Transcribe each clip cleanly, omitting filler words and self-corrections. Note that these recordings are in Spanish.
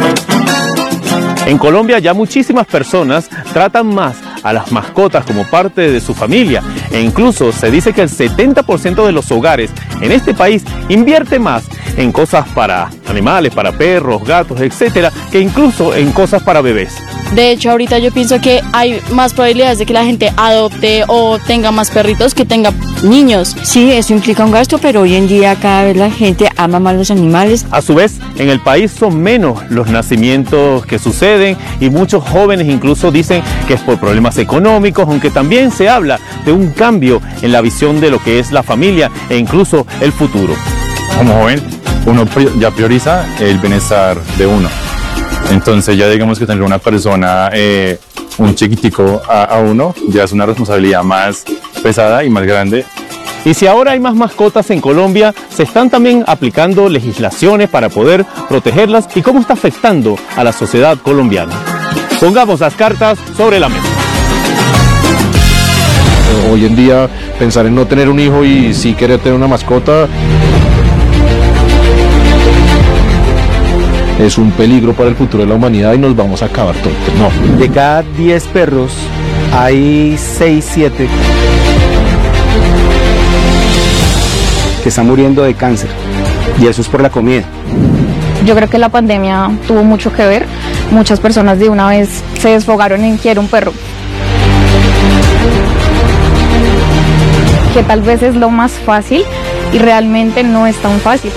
En Colombia ya muchísimas personas tratan más a las mascotas como parte de su familia e incluso se dice que el 70% de los hogares en este país invierte más en cosas para animales, para perros, gatos, etcétera, que incluso en cosas para bebés. De hecho, ahorita yo pienso que hay más probabilidades de que la gente adopte o tenga más perritos que tenga niños. Sí, eso implica un gasto, pero hoy en día cada vez la gente ama más los animales. A su vez, en el país son menos los nacimientos que suceden y muchos jóvenes incluso dicen que es por problemas económicos, aunque también se habla de un cambio en la visión de lo que es la familia e incluso el futuro. Como joven, uno ya prioriza el bienestar de uno. Entonces ya digamos que tener una persona, un chiquitico a uno, ya es una responsabilidad más pesada y más grande. Y si ahora hay más mascotas en Colombia, se están también aplicando legislaciones para poder protegerlas y cómo está afectando a la sociedad colombiana. Pongamos las cartas sobre la mesa. Hoy en día pensar en no tener un hijo y sí querer tener una mascota es un peligro para el futuro de la humanidad y nos vamos a acabar todos. No. De cada 10 perros hay 6, 7 que están muriendo de cáncer y eso es por la comida. Yo creo que la pandemia tuvo mucho que ver. Muchas personas de una vez se desfogaron en quiero un perro. Que tal vez es lo más fácil y realmente no es tan fácil.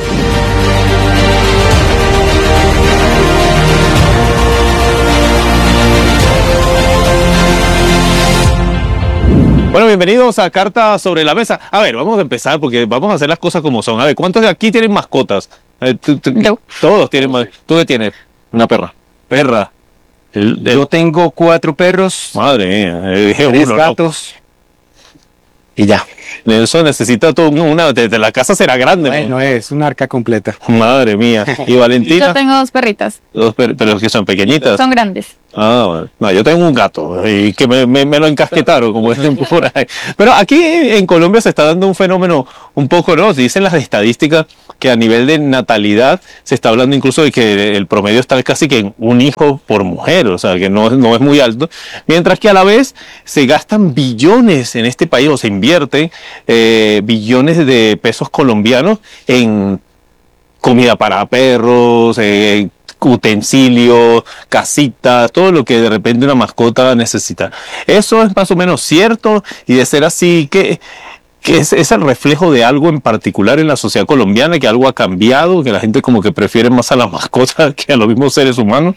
Bueno, bienvenidos a Carta sobre la Mesa. A ver, vamos a empezar porque vamos a hacer las cosas como son. A ver, ¿cuántos de aquí tienen mascotas? No. Todos tienen mascotas. ¿Tú qué tienes? Una perra. Perra. Yo tengo 4 perros, Madre mía, dije 3 uno, gatos y ya. ¿no? Eso necesita todo una. De la casa será grande. Bueno, es un arca completa. Madre mía. ¿Y Valentina? Yo tengo 2 perritas, Pero que son pequeñitas. son grandes. Ah, bueno. No, yo tengo un gato y que me lo encasquetaron, como dicen por ahí. Pero aquí en Colombia se está dando un fenómeno un poco, ¿no? Dicen las estadísticas que a nivel de natalidad se está hablando incluso de que el promedio está casi que en un hijo por mujer, o sea, que no es muy alto. Mientras que a la vez se gastan billones en este país, o se invierten billones de pesos colombianos en comida para perros, utensilios, casitas, todo lo que de repente una mascota necesita. Eso es más o menos cierto, y de ser así, que es el reflejo de algo en particular en la sociedad colombiana, que algo ha cambiado, que la gente como que prefiere más a las mascotas que a los mismos seres humanos.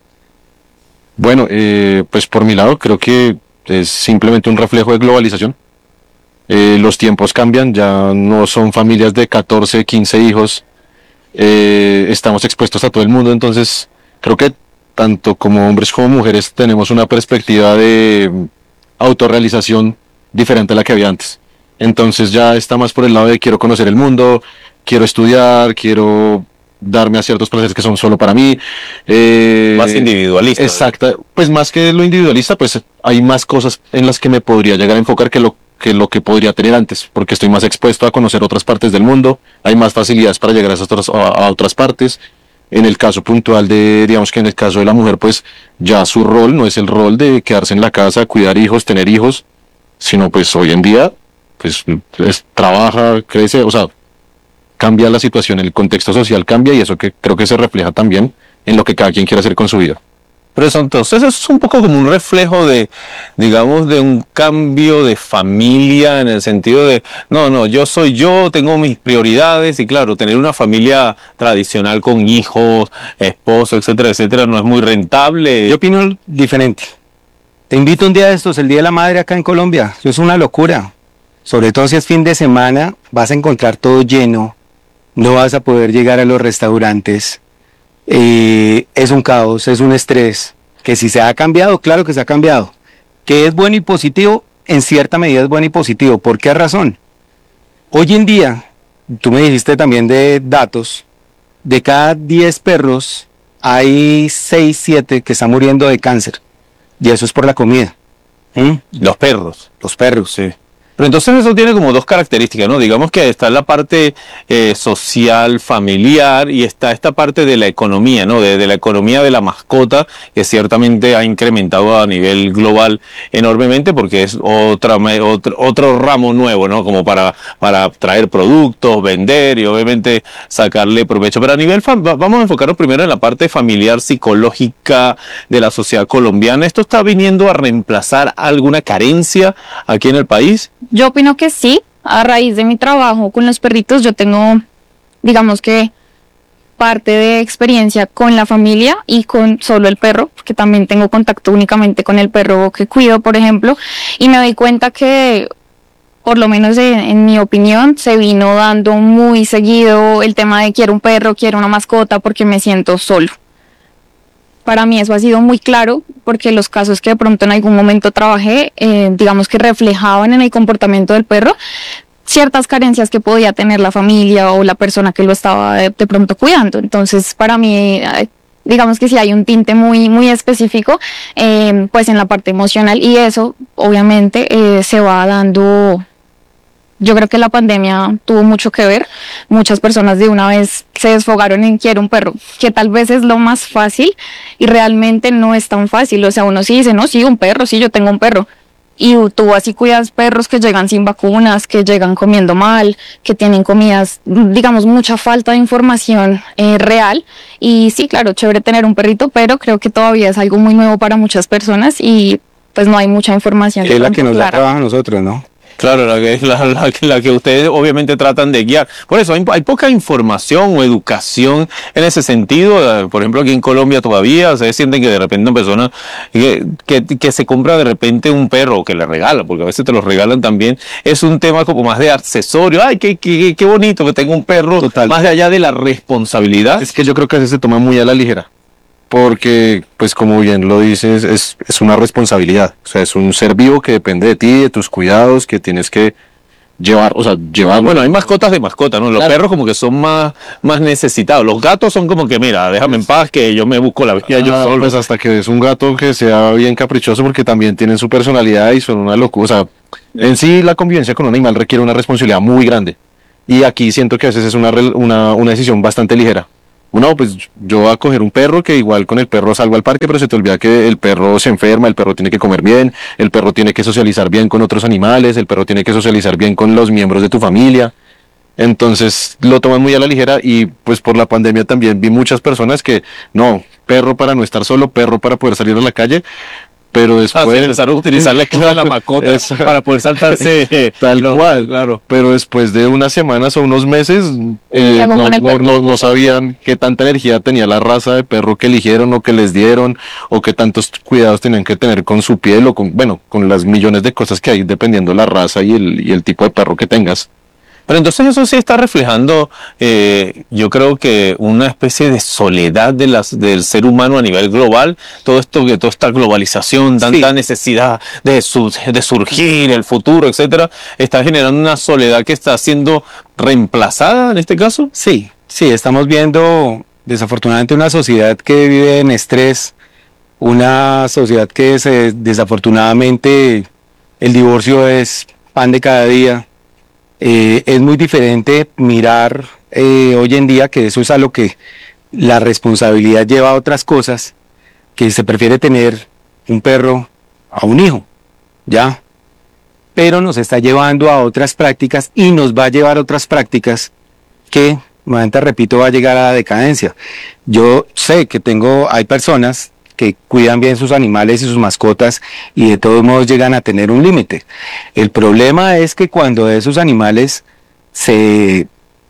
Bueno, pues por mi lado creo que es simplemente un reflejo de globalización. Los tiempos cambian, ya no son familias de 14, 15 hijos. Estamos expuestos a todo el mundo, entonces creo que tanto como hombres como mujeres tenemos una perspectiva de autorrealización diferente a la que había antes. Entonces ya está más por el lado de quiero conocer el mundo, quiero estudiar, quiero darme a ciertos placeres que son solo para mí. Más individualista. Exacto, pues más que lo individualista, pues hay más cosas en las que me podría llegar a enfocar que lo que podría tener antes, porque estoy más expuesto a conocer otras partes del mundo, hay más facilidades para llegar a otras partes. En el caso puntual digamos que en el caso de la mujer, pues ya su rol no es el rol de quedarse en la casa, cuidar hijos, tener hijos, sino pues hoy en día, pues trabaja, crece, o sea, cambia la situación, el contexto social cambia y eso que creo que se refleja también en lo que cada quien quiere hacer con su vida. Pero eso, entonces eso es un poco como un reflejo de, digamos, de un cambio de familia en el sentido de, no, yo soy yo, tengo mis prioridades y claro, tener una familia tradicional con hijos, esposo, etcétera, etcétera, no es muy rentable. Yo opino diferente. Te invito un día de estos, el Día de la Madre acá en Colombia. Eso es una locura. Sobre todo si es fin de semana, vas a encontrar todo lleno, no vas a poder llegar a los restaurantes. Es un caos, es un estrés, que si se ha cambiado, claro que se ha cambiado, que es bueno y positivo, en cierta medida es bueno y positivo. ¿Por qué razón? Hoy en día, tú me dijiste también de datos, de cada 10 perros hay 6, 7 que están muriendo de cáncer, y eso es por la comida. Los perros. Los perros. Sí. Pero entonces eso tiene como dos características, ¿no? Digamos que está la parte social, familiar, y está esta parte de la economía, ¿no? De la economía de la mascota, que ciertamente ha incrementado a nivel global enormemente porque es otro ramo nuevo, ¿no? Como para traer productos, vender y obviamente sacarle provecho. Pero a nivel, vamos a enfocarnos primero en la parte familiar, psicológica de la sociedad colombiana. ¿Esto está viniendo a reemplazar alguna carencia aquí en el país? Yo opino que sí. A raíz de mi trabajo con los perritos, yo tengo, digamos que, parte de experiencia con la familia y con solo el perro, porque también tengo contacto únicamente con el perro que cuido, por ejemplo, y me doy cuenta que, por lo menos en mi opinión, se vino dando muy seguido el tema de quiero un perro, quiero una mascota, porque me siento solo. Para mí eso ha sido muy claro, porque los casos que de pronto en algún momento trabajé, digamos que reflejaban en el comportamiento del perro ciertas carencias que podía tener la familia o la persona que lo estaba de pronto cuidando. Entonces, para mí, digamos que sí hay un tinte muy, muy específico, pues en la parte emocional, y eso obviamente se va dando. Yo creo que la pandemia tuvo mucho que ver. Muchas personas de una vez se desfogaron en quiero un perro, que tal vez es lo más fácil y realmente no es tan fácil. O sea, uno sí dice, no, sí, un perro, sí, yo tengo un perro. Y tú así cuidas perros que llegan sin vacunas, que llegan comiendo mal, que tienen comidas, digamos, mucha falta de información real. Y sí, claro, chévere tener un perrito, pero creo que todavía es algo muy nuevo para muchas personas y pues no hay mucha información. Es la que nos da clara. trabajo a nosotros, ¿no? Claro, la que ustedes obviamente tratan de guiar. Por eso hay poca información o educación en ese sentido. Por ejemplo, aquí en Colombia todavía ustedes sienten que de repente una persona que se compra de repente un perro o que le regala, porque a veces te lo regalan también, es un tema como más de accesorio. Ay, qué bonito que tenga un perro. Total. Más de allá de la responsabilidad. Es que yo creo que a veces se toma muy a la ligera, porque, pues como bien lo dices, es una responsabilidad. O sea, es un ser vivo que depende de ti, de tus cuidados, que tienes que llevar. Bueno, hay mascotas de mascota, ¿no? Los Claro. perros como que son más necesitados. Los gatos son como que, mira, déjame en paz que yo me busco la vida yo solo. Pues hasta que es un gato que sea bien caprichoso, porque también tienen su personalidad y son una locura. O sea, en sí la convivencia con un animal requiere una responsabilidad muy grande. Y aquí siento que a veces es una decisión bastante ligera. No, pues yo voy a coger un perro que igual con el perro salgo al parque, pero se te olvida que el perro se enferma, el perro tiene que comer bien, el perro tiene que socializar bien con otros animales, el perro tiene que socializar bien con los miembros de tu familia. Entonces lo toman muy a la ligera y pues por la pandemia también vi muchas personas que no, perro para no estar solo, perro para poder salir a la calle, pero después Empezaron a utilizar la esclava de la mascota para poder saltarse tal cual, claro. pero después de unas semanas o unos meses hago con el perro? no sabían qué tanta energía tenía la raza de perro que eligieron o que les dieron, o qué tantos cuidados tenían que tener con su piel o con las millones de cosas que hay dependiendo la raza y el tipo de perro que tengas. Pero entonces eso sí está reflejando, yo creo que una especie de soledad del ser humano a nivel global. Toda esta globalización, tanta necesidad de surgir, el futuro, etcétera, está generando una soledad que está siendo reemplazada en este caso. Sí, estamos viendo desafortunadamente una sociedad que vive en estrés, una sociedad que desafortunadamente el divorcio es pan de cada día. Es muy diferente mirar hoy en día que eso es a lo que la responsabilidad lleva a otras cosas, que se prefiere tener un perro a un hijo, ¿ya? Pero nos está llevando a otras prácticas y nos va a llevar a otras prácticas que, nuevamente repito, va a llegar a la decadencia. Yo sé que hay personas que cuidan bien sus animales y sus mascotas y de todos modos llegan a tener un límite. El problema es que cuando esos animales se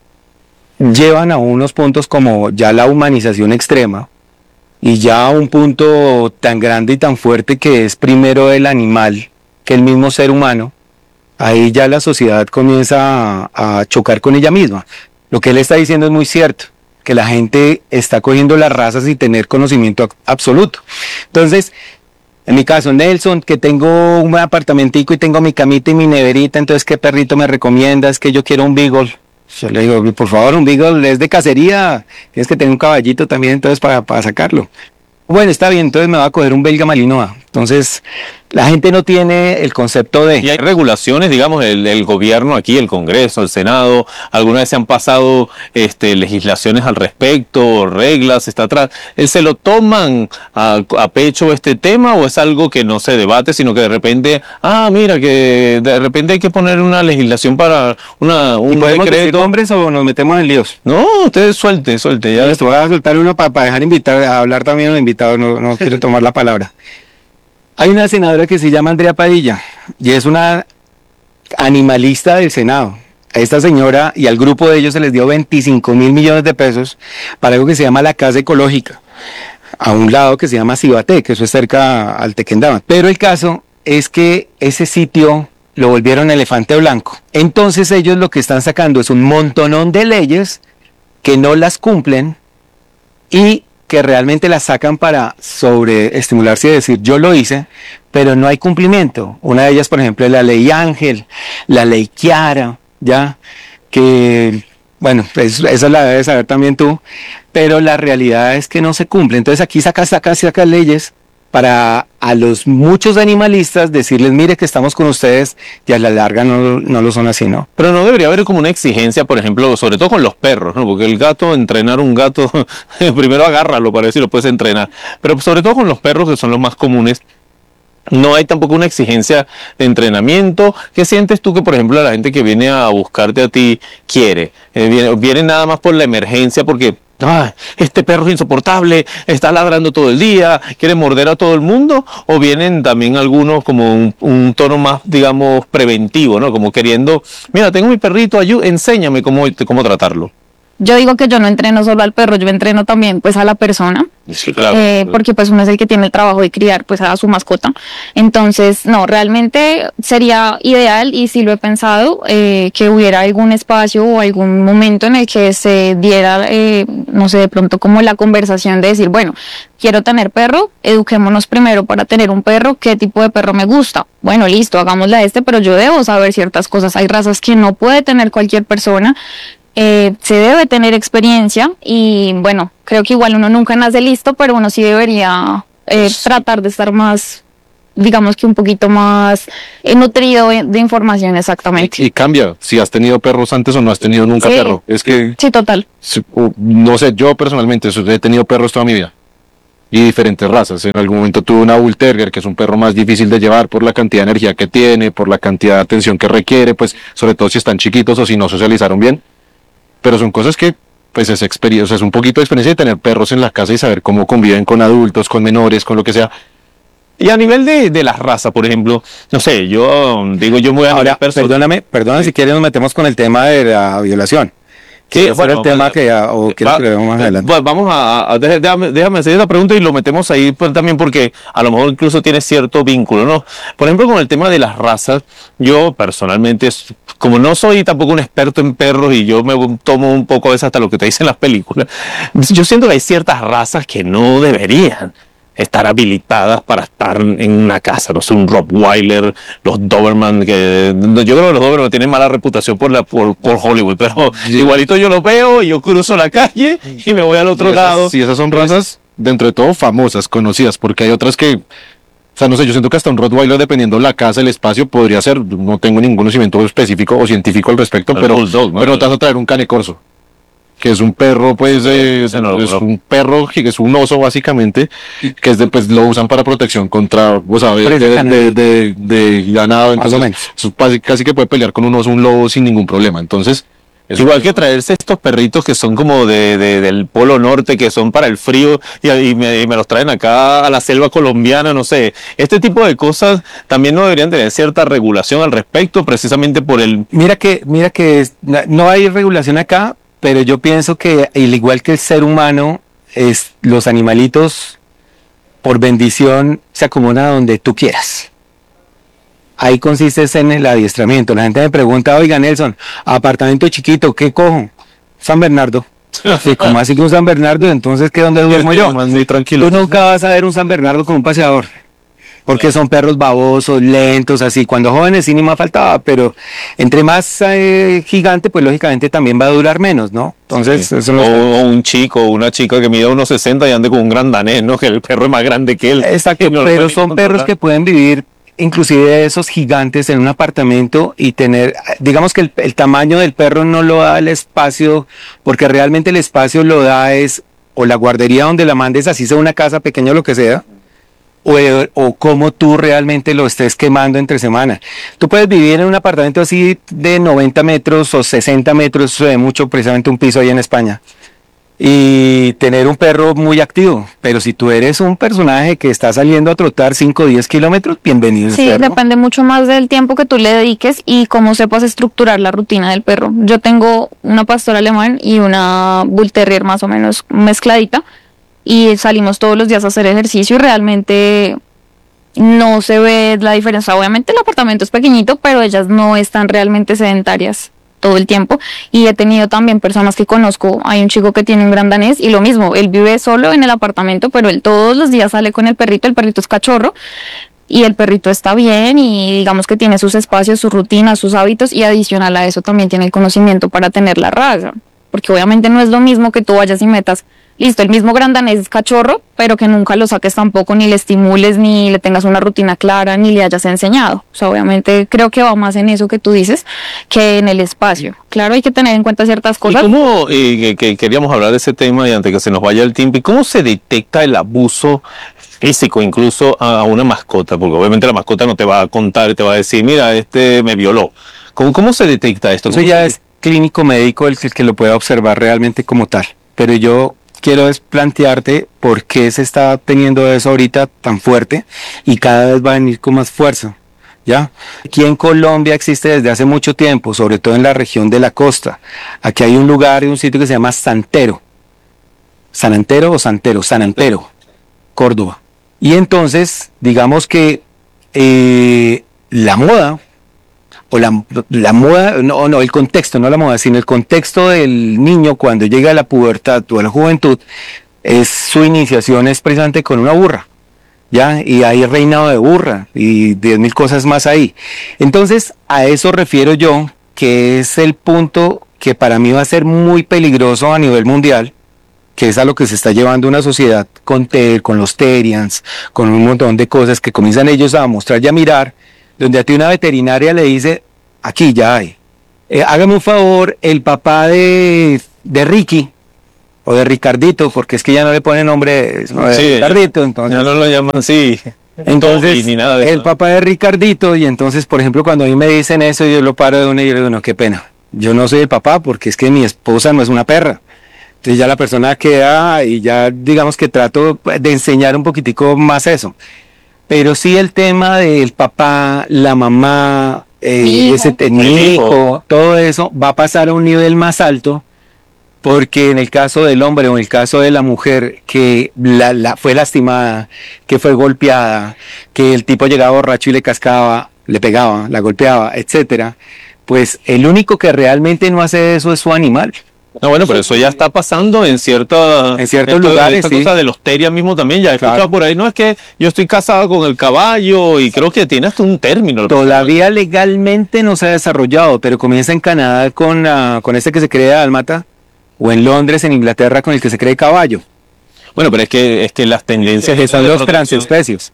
llevan a unos puntos como ya la humanización extrema y ya a un punto tan grande y tan fuerte que es primero el animal que el mismo ser humano, ahí ya la sociedad comienza a chocar con ella misma. Lo que él está diciendo es muy cierto, que la gente está cogiendo las razas sin tener conocimiento absoluto. Entonces, en mi caso, Nelson, que tengo un apartamentico y tengo mi camita y mi neverita, entonces, ¿qué perrito me recomiendas? Que yo quiero un Beagle. Yo le digo, por favor, un Beagle es de cacería, tienes que tener un caballito también, entonces, para sacarlo. Bueno, está bien, entonces me va a coger un belga malinois. Entonces, La gente no tiene el concepto Y de... hay regulaciones, digamos, el gobierno aquí, el Congreso, el Senado, alguna vez se han pasado legislaciones al respecto, reglas, está atrás. ¿Se lo toman a pecho este tema o es algo que no se debate, sino que de repente, mira, que de repente hay que poner una legislación para un ¿Podemos decir decreto? nombres o nos metemos en líos? No, ustedes suelte, ya. Esto voy a soltar uno para dejar a hablar también a los invitados, no quiero tomar la palabra. Hay una senadora que se llama Andrea Padilla y es una animalista del Senado. A esta señora y al grupo de ellos se les dio 25.000 millones de pesos para algo que se llama la Casa Ecológica, a un lado que se llama Cibaté, que eso es cerca al Tequendama. Pero el caso es que ese sitio lo volvieron elefante blanco. Entonces ellos lo que están sacando es un montonón de leyes que no las cumplen y que realmente las sacan para sobreestimularse y decir yo lo hice, pero no hay cumplimiento. Una de ellas, por ejemplo, es la ley Ángel, la ley Kiara, ya, que, bueno, pues esa la debes saber también tú, pero la realidad es que no se cumple. Entonces aquí saca leyes para a los muchos animalistas decirles, mire que estamos con ustedes, y a la larga no lo son así, ¿no? Pero no debería haber como una exigencia, por ejemplo, sobre todo con los perros, ¿no? Porque el gato, entrenar un gato, primero agárralo para ver si lo puedes entrenar. Pero sobre todo con los perros, que son los más comunes, no hay tampoco una exigencia de entrenamiento. ¿Qué sientes tú que, por ejemplo, la gente que viene a buscarte a ti quiere? Viene nada más por la emergencia porque este perro es insoportable, está ladrando todo el día, quiere morder a todo el mundo, o vienen también algunos como un tono más, digamos, preventivo, ¿no? Como queriendo, mira, tengo mi perrito, enséñame cómo tratarlo. Yo digo que yo no entreno solo al perro, yo entreno también pues a la persona, Sí, claro. porque pues uno es el que tiene el trabajo de criar pues a su mascota. Entonces, no, realmente sería ideal y sí lo he pensado, que hubiera algún espacio o algún momento en el que se diera, no sé, de pronto como la conversación de decir, bueno, quiero tener perro, eduquémonos primero para tener un perro, qué tipo de perro me gusta. Bueno, listo, hagámosle a pero yo debo saber ciertas cosas. Hay razas que no puede tener cualquier persona. Se debe tener experiencia y bueno, creo que igual uno nunca nace listo, pero uno sí debería tratar de estar más, digamos que un poquito más nutrido de información exactamente. Y cambia, si has tenido perros antes o no has tenido nunca Sí. perro. Es que, Sí, total. no sé, yo personalmente he tenido perros toda mi vida. Y diferentes razas. En algún momento tuve una Bull Terrier, que es un perro más difícil de llevar por la cantidad de energía que tiene, por la cantidad de atención que requiere, pues sobre todo si están chiquitos o si no socializaron bien. Pero son cosas que, pues es experiencia, o sea, es un poquito de experiencia de tener perros en la casa y saber cómo conviven con adultos, con menores, con lo que sea. Y a nivel de las razas, por ejemplo, no sé, yo digo, yo voy a... Ahora, perdona si quieres nos metemos con el tema de la violación. Sí, Ese era el tema que quieres que lo veamos más adelante. Vamos déjame hacer esta pregunta y lo metemos ahí pues, también porque a lo mejor incluso tiene cierto vínculo, ¿no? Por ejemplo, con el tema de las razas, yo personalmente, como no soy tampoco un experto en perros y yo me tomo un poco a veces hasta lo que te dicen las películas, yo siento que hay ciertas razas que no deberían estar habilitadas para estar en una casa, no sé, un Rottweiler, los Doberman, que yo creo que los Doberman tienen mala reputación por Hollywood, pero igualito yo los veo y yo cruzo la calle y me voy al otro lado. Si esas son razas, dentro de todo, famosas, conocidas, porque hay otras que, o sea, no sé, yo siento que hasta un Rottweiler, dependiendo la casa, el espacio, podría ser, no tengo ningún conocimiento específico o científico al respecto, El pero Bulldog, ¿no? pero no te vas a traer un Cane Corso, que es un perro, pues, es un perro, que es un oso básicamente, que es pues lo usan para protección contra, o sea, de ganado, Más o entonces, menos. eso casi que puede pelear con un oso, un lobo sin ningún problema, entonces, Es igual que traerse estos perritos que son como del Polo Norte, que son para el frío, y me los traen acá a la selva colombiana, no sé. Este tipo de cosas también no deberían tener cierta regulación al respecto, precisamente por el... Mira que no hay regulación acá, pero yo pienso que al igual que el ser humano, los animalitos por bendición se acomodan donde tú quieras. Ahí consiste en el adiestramiento. La gente me pregunta, oiga Nelson, apartamento chiquito, ¿qué cojo? San Bernardo. Sí, como así que un San Bernardo, entonces ¿qué dónde duermo yo? muy tranquilo. Tú nunca vas a ver un San Bernardo con un paseador. Porque son perros babosos, lentos, así. Cuando jóvenes sí ni más faltaba, pero entre más gigante, pues lógicamente también va a durar menos, ¿no? Entonces, Sí. eso O un chico o una chica que mida unos 60 y ande con un gran danés, ¿no? Que el perro es más grande que él. exacto, Y no lo pero puede son controlar. perros que pueden vivir inclusive esos gigantes en un apartamento y tener, digamos que el tamaño del perro no lo da el espacio, porque realmente el espacio lo da es o la guardería donde la mandes, así sea una casa pequeña o lo que sea, o cómo tú realmente lo estés quemando entre semana. Tú puedes vivir en un apartamento así de 90 metros o 60 metros, eso de mucho, precisamente un piso ahí en España, y tener un perro muy activo, pero si tú eres un personaje que está saliendo a trotar 5 o 10 kilómetros, bienvenido ese Sí, perro. depende mucho más del tiempo que tú le dediques y cómo sepas estructurar la rutina del perro. Yo tengo una pastora alemán y una bull terrier más o menos mezcladita y salimos todos los días a hacer ejercicio y realmente no se ve la diferencia. Obviamente el apartamento es pequeñito, pero ellas no están realmente sedentarias todo el tiempo. Y he tenido también personas que conozco, hay un chico que tiene un gran danés y lo mismo, él vive solo en el apartamento, pero él todos los días sale con el perrito es cachorro y el perrito está bien y digamos que tiene sus espacios, sus rutinas, sus hábitos y adicional a eso también tiene el conocimiento para tener la raza, porque obviamente no es lo mismo que tú vayas y metas, listo, el mismo gran danés es cachorro, pero que nunca lo saques tampoco, ni le estimules, ni le tengas una rutina clara, ni le hayas enseñado. O sea, obviamente creo que va más en eso que tú dices, que en el espacio. Claro, hay que tener en cuenta ciertas ¿Y cosas. cómo, que queríamos hablar de ese tema y antes que se nos vaya el tiempo, ¿y cómo se detecta el abuso físico incluso a una mascota? Porque obviamente la mascota no te va a contar y te va a decir, mira, este me violó. ¿Cómo se detecta esto? Eso ya es clínico médico el que lo pueda observar realmente como tal, pero yo quiero es plantearte por qué se está teniendo eso ahorita tan fuerte y cada vez va a venir con más fuerza. ¿Ya? Aquí en Colombia existe desde hace mucho tiempo, sobre todo en la región de la costa. Aquí hay un lugar y un sitio que se llama Santero. Sanantero o Santero, Sanantero, Córdoba. Y entonces, digamos que la moda, o la moda, no, el contexto, no la moda, sino el contexto del niño cuando llega a la pubertad o a la juventud, su iniciación es precisamente con una burra, ¿ya? Y hay reinado de burra y 10.000 cosas más ahí. Entonces, a eso refiero yo, que es el punto que para mí va a ser muy peligroso a nivel mundial, que es a lo que se está llevando una sociedad con los Terians, con un montón de cosas que comienzan ellos a mostrar y a mirar, donde a ti una veterinaria le dice, aquí ya hay, hágame un favor, el papá de Ricky, o de Ricardito, porque es que ya no le pone nombre, no, de Sí, Ricardito, entonces. Ya no lo llaman así. Entonces, Ni nada de el eso. papá de Ricardito, y entonces, por ejemplo, cuando a mí me dicen eso, yo lo paro de una y yo le digo, no, qué pena, yo no soy el papá, porque es que mi esposa no es una perra. Entonces ya la persona queda y ya digamos que trato de enseñar un poquitico más eso. Pero sí el tema del papá, la mamá, Mi hijo. mi hijo, todo eso va a pasar a un nivel más alto, porque en el caso del hombre o en el caso de la mujer que fue lastimada, que fue golpeada, que el tipo llegaba borracho y le cascaba, le pegaba, la golpeaba, etcétera, pues el único que realmente no hace eso es su animal. No, bueno, pero eso ya está pasando en ciertos lugares, esta sí. cosa de los terias mismo también, ya he escuchado Claro. por ahí, no es que yo estoy casado con el caballo y creo que tiene hasta un término. Todavía legalmente no se ha desarrollado, pero comienza en Canadá con este que se cree dálmata, o en Londres, en Inglaterra, con el que se cree caballo. Bueno, pero es que las tendencias Que esas son de los protección- transespecies.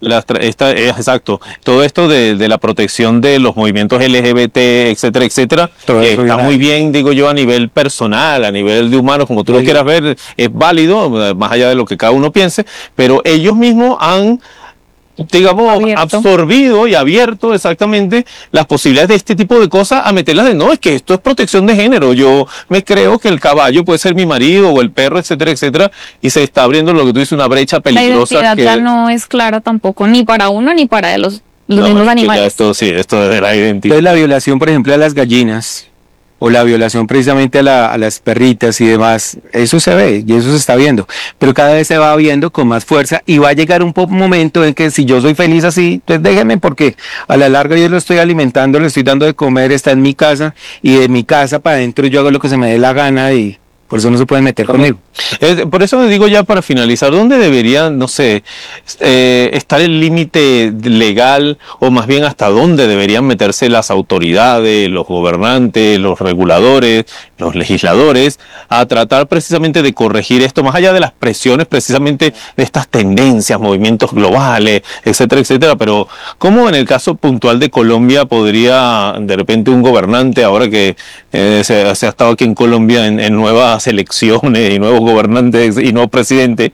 exacto. Todo esto de la protección de los movimientos LGBT, etcétera, etcétera, Todo eso está ya- muy bien, digo yo, a nivel personal, a nivel de humanos, como tú lo Sí. quieras ver, es válido, más allá de lo que cada uno piense, pero ellos mismos han, digamos, Abierto. absorbido y abierto exactamente las posibilidades de este tipo de cosas a meterlas de no, es que esto es protección de género. Yo me creo que el caballo puede ser mi marido o el perro, etcétera, etcétera, y se está abriendo lo que tú dices, una brecha La peligrosa. identidad que, ya no es clara tampoco, ni para uno ni para los no, mismos es que ya animales. esto sí, esto de la identidad. Entonces la violación, por ejemplo, a las gallinas, o la violación precisamente a las perritas y demás, eso se ve y eso se está viendo, pero cada vez se va viendo con más fuerza y va a llegar un momento en que si yo soy feliz así, pues déjenme, porque a la larga yo lo estoy alimentando, le estoy dando de comer, está en mi casa y de mi casa para adentro yo hago lo que se me dé la gana y por eso no se pueden meter conmigo. Por eso digo ya para finalizar, ¿dónde debería, no sé, estar el límite legal o más bien hasta dónde deberían meterse las autoridades, los gobernantes, los reguladores, los legisladores a tratar precisamente de corregir esto, más allá de las presiones precisamente de estas tendencias, movimientos globales, etcétera, etcétera? Pero ¿cómo en el caso puntual de Colombia podría de repente un gobernante, ahora que se ha estado aquí en Colombia en nuevas elecciones y nuevos gobernantes y nuevo presidente,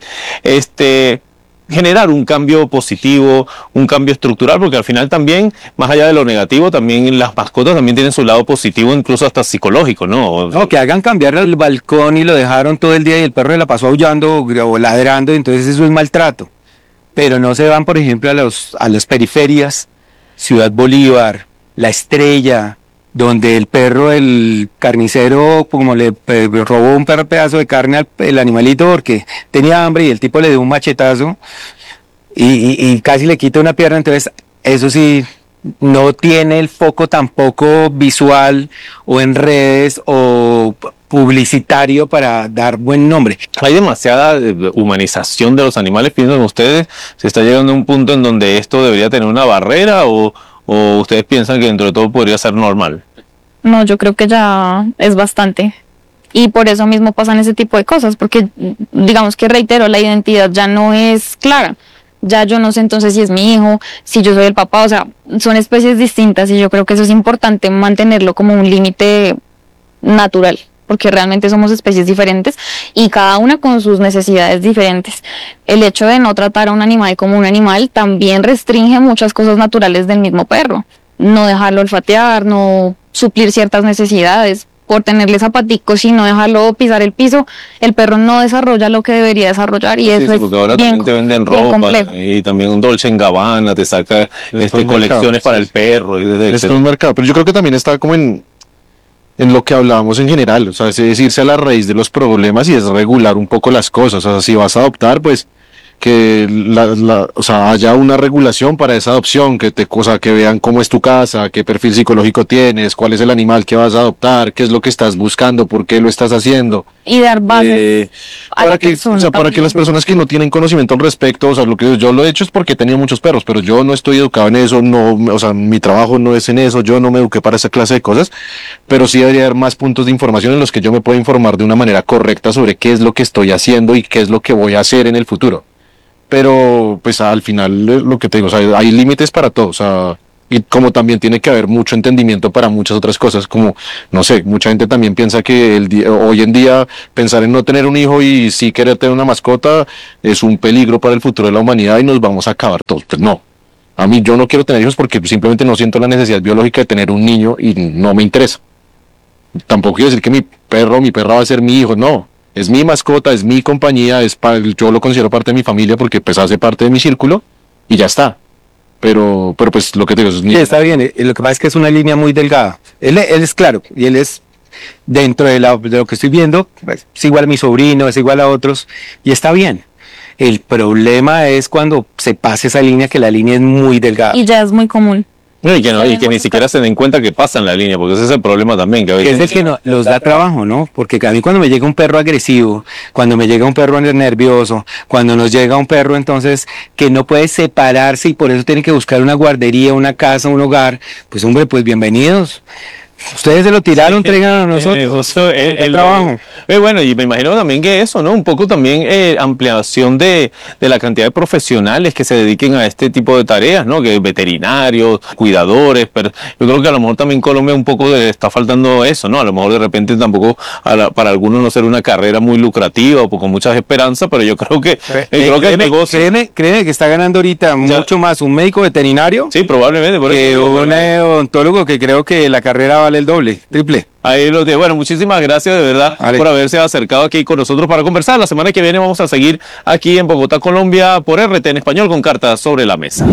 generar un cambio positivo, un cambio estructural, porque al final también, más allá de lo negativo, también las mascotas también tienen su lado positivo, incluso hasta psicológico, ¿no? No, que hagan cambiar el balcón y lo dejaron todo el día y el perro se la pasó aullando o ladrando, entonces eso es maltrato. Pero no se van, por ejemplo, a las periferias, Ciudad Bolívar, La Estrella, donde el perro, el carnicero, como le robó un pedazo de carne al animalito porque tenía hambre y el tipo le dio un machetazo y casi le quita una pierna, entonces eso sí, no tiene el foco tampoco visual o en redes o publicitario para dar buen nombre. Hay demasiada humanización de los animales, piensan ustedes, se está llegando a un punto en donde esto debería tener una barrera o ustedes piensan que dentro de todo podría ser normal. No, yo creo que ya es bastante. Y por eso mismo pasan ese tipo de cosas, porque digamos que reitero, la identidad ya no es clara. Ya yo no sé entonces si es mi hijo, si yo soy el papá, o sea, son especies distintas y yo creo que eso es importante mantenerlo como un límite natural, porque realmente somos especies diferentes y cada una con sus necesidades diferentes. El hecho de no tratar a un animal como un animal también restringe muchas cosas naturales del mismo perro. No dejarlo olfatear, no suplir ciertas necesidades. Por tenerle zapaticos y no dejarlo pisar el piso, el perro no desarrolla lo que debería desarrollar y eso sí, porque ahora bien, también te venden bien ropa complejo. y también un Dolce & Gabbana te saca colecciones para el perro. Es un mercado, pero yo creo que también está como en lo que hablábamos en general, o sea, es irse a la raíz de los problemas y es regular un poco las cosas, o sea, si vas a adoptar, pues que o sea, haya una regulación para esa adopción, que vean cómo es tu casa, qué perfil psicológico tienes, cuál es el animal que vas a adoptar, qué es lo que estás buscando, por qué lo estás haciendo. Y dar bases para que las personas que no tienen conocimiento al respecto, o sea, lo que yo lo he hecho es porque he tenido muchos perros, pero yo no estoy educado en eso, no, o sea, mi trabajo no es en eso, yo no me eduqué para esa clase de cosas, pero sí debería haber más puntos de información en los que yo me pueda informar de una manera correcta sobre qué es lo que estoy haciendo y qué es lo que voy a hacer en el futuro. Pero pues al final lo que te digo, o sea, hay límites para todo, o sea, y como también tiene que haber mucho entendimiento para muchas otras cosas, como, no sé, mucha gente también piensa que hoy en día pensar en no tener un hijo y sí querer tener una mascota es un peligro para el futuro de la humanidad y nos vamos a acabar todos. Pues no, a mí yo no quiero tener hijos porque simplemente no siento la necesidad biológica de tener un niño y no me interesa. Tampoco quiero decir que mi perro o mi perra va a ser mi hijo, no. Es mi mascota, es mi compañía, yo lo considero parte de mi familia porque pues hace parte de mi círculo y ya está. Pero pues lo que te digo es... Sí, está bien, lo que pasa es que es una línea muy delgada. Él es claro, y él es dentro de lo que estoy viendo, pues, es igual a mi sobrino, es igual a otros, y está bien. El problema es cuando se pasa esa línea, que la línea es muy delgada. Y ya es muy común. Y que ni siquiera se den cuenta que pasan la línea, porque ese es el problema también. Que es el que los da trabajo, ¿no? Porque a mí cuando me llega un perro agresivo, cuando me llega un perro nervioso, cuando nos llega un perro entonces que no puede separarse y por eso tiene que buscar una guardería, una casa, un hogar, pues hombre, pues bienvenidos. Ustedes se lo tiraron, traigan a nosotros el trabajo. Bueno, y me imagino también que eso, ¿no? Un poco también ampliación de la cantidad de profesionales que se dediquen a este tipo de tareas, ¿no? Que veterinarios, cuidadores, pero yo creo que a lo mejor también en Colombia un poco está faltando eso, ¿no? A lo mejor de repente tampoco para algunos no ser una carrera muy lucrativa o con muchas esperanzas, pero yo creo que el negocio... ¿Créeme que está ganando ahorita mucho más un médico veterinario? Sí, probablemente. Que un odontólogo, que creo que la carrera vale el doble, triple. Ahí lo tiene. Bueno, muchísimas gracias de verdad por haberse acercado aquí con nosotros para conversar. La semana que viene vamos a seguir aquí en Bogotá, Colombia, por RT en español con Cartas sobre la Mesa.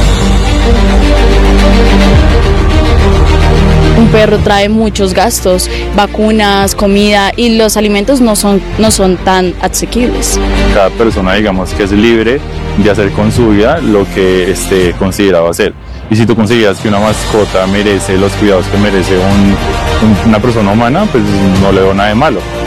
Un perro trae muchos gastos, vacunas, comida, y los alimentos no son tan asequibles. Cada persona, digamos, que es libre de hacer con su vida lo que esté considerado hacer. Y si tú consideras que una mascota merece los cuidados que merece una persona humana, pues no le veo nada de malo.